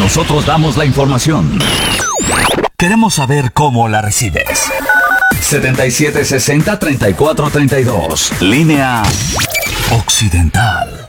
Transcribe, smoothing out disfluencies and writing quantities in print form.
Nosotros damos la información. Queremos saber cómo la recibes. 7760-3432. Línea Occidental.